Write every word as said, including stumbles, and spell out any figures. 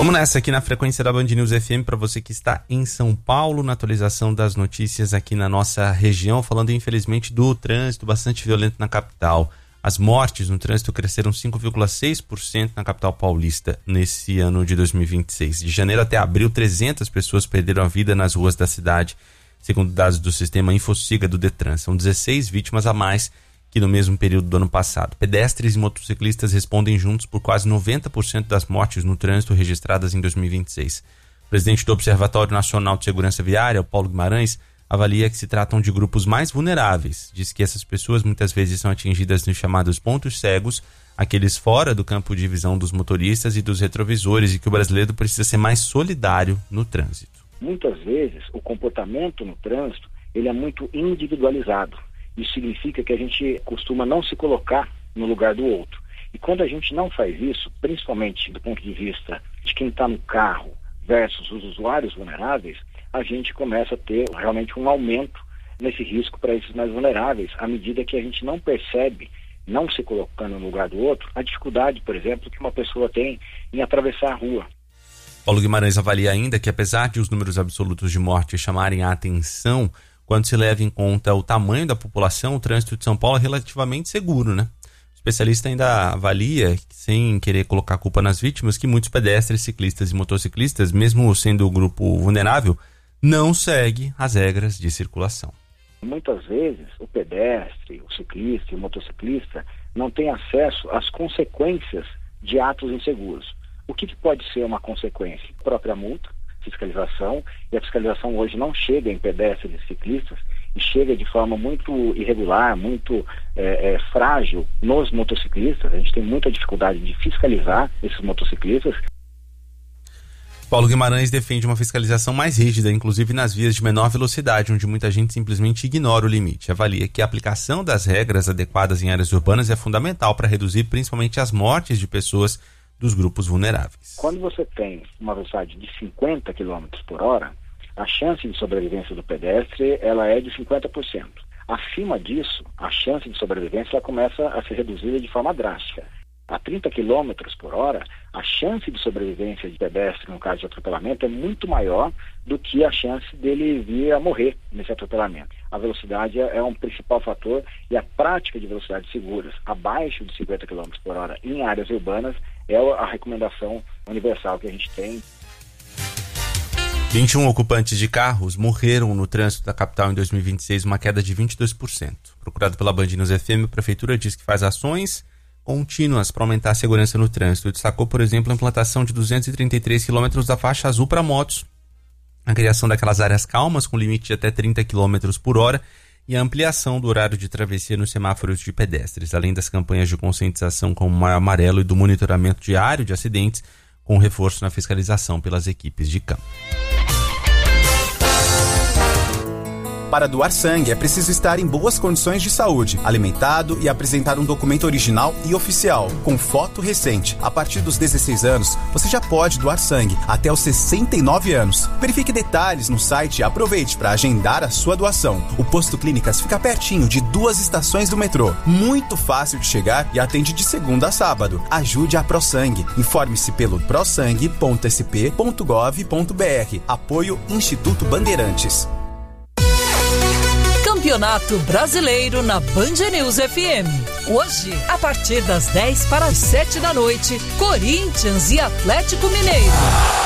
Vamos nessa aqui na frequência da Band News F M para você que está em São Paulo, na atualização das notícias aqui na nossa região, falando infelizmente do trânsito bastante violento na capital. As mortes no trânsito cresceram cinco vírgula seis por cento na capital paulista nesse ano de dois mil e vinte e seis. De janeiro até abril, trezentas pessoas perderam a vida nas ruas da cidade, segundo dados do sistema Infociga do Detran. São dezesseis vítimas a mais que no mesmo período do ano passado. Pedestres e motociclistas respondem juntos por quase noventa por cento das mortes no trânsito registradas em dois mil e vinte e seis. O presidente do Observatório Nacional de Segurança Viária, Paulo Guimarães, avalia que se tratam de grupos mais vulneráveis. Diz que essas pessoas muitas vezes são atingidas nos chamados pontos cegos, aqueles fora do campo de visão dos motoristas e dos retrovisores, e que o brasileiro precisa ser mais solidário no trânsito. Muitas vezes o comportamento no trânsito ele é muito individualizado. Isso significa que a gente costuma não se colocar no lugar do outro. E quando a gente não faz isso, principalmente do ponto de vista de quem está no carro versus os usuários vulneráveis, a gente começa a ter realmente um aumento nesse risco para esses mais vulneráveis, à medida que a gente não percebe, não se colocando no lugar do outro, a dificuldade, por exemplo, que uma pessoa tem em atravessar a rua. Paulo Guimarães avalia ainda que, apesar de os números absolutos de morte chamarem a atenção, quando se leva em conta o tamanho da população, o trânsito de São Paulo é relativamente seguro, né? O especialista ainda avalia, sem querer colocar a culpa nas vítimas, que muitos pedestres, ciclistas e motociclistas, mesmo sendo o grupo vulnerável, não segue as regras de circulação. Muitas vezes o pedestre, o ciclista e o motociclista não têm acesso às consequências de atos inseguros. O que, que pode ser uma consequência? A própria multa, fiscalização, e a fiscalização hoje não chega em pedestres e ciclistas e chega de forma muito irregular, muito é, é, frágil nos motociclistas. A gente tem muita dificuldade de fiscalizar esses motociclistas. Paulo Guimarães defende uma fiscalização mais rígida, inclusive nas vias de menor velocidade, onde muita gente simplesmente ignora o limite. Avalia que a aplicação das regras adequadas em áreas urbanas é fundamental para reduzir principalmente as mortes de pessoas dos grupos vulneráveis. Quando você tem uma velocidade de cinquenta quilômetros por hora, a chance de sobrevivência do pedestre ela é de cinquenta por cento. Acima disso, a chance de sobrevivência ela começa a ser reduzida de forma drástica. A trinta quilômetros por hora, a chance de sobrevivência de pedestre no caso de atropelamento é muito maior do que a chance dele vir a morrer nesse atropelamento. A velocidade é um principal fator e a prática de velocidades seguras abaixo de cinquenta quilômetros por hora em áreas urbanas é a recomendação universal que a gente tem. vinte e um ocupantes de carros morreram no trânsito da capital em dois mil e vinte e seis, uma queda de vinte e dois por cento. Procurado pela Band News F M, a Prefeitura diz que faz ações contínuas para aumentar a segurança no trânsito. Destacou, por exemplo, a implantação de duzentos e trinta e três quilômetros da faixa azul para motos, a criação daquelas áreas calmas com limite de até trinta quilômetros por hora e a ampliação do horário de travessia nos semáforos de pedestres, além das campanhas de conscientização como o Maio Amarelo e do monitoramento diário de acidentes, com reforço na fiscalização pelas equipes de campo. Para doar sangue é preciso estar em boas condições de saúde, alimentado e apresentar um documento original e oficial, com foto recente. A partir dos dezesseis anos, você já pode doar sangue até os sessenta e nove anos. Verifique detalhes no site e aproveite para agendar a sua doação. O Posto Clínicas fica pertinho de duas estações do metrô. Muito fácil de chegar e atende de segunda a sábado. Ajude a ProSangue. Informe-se pelo prosangue ponto s p ponto gov ponto b r. Apoio Instituto Bandeirantes. Campeonato Brasileiro na Band News F M. Hoje, a partir das dez para as sete da noite, Corinthians e Atlético Mineiro.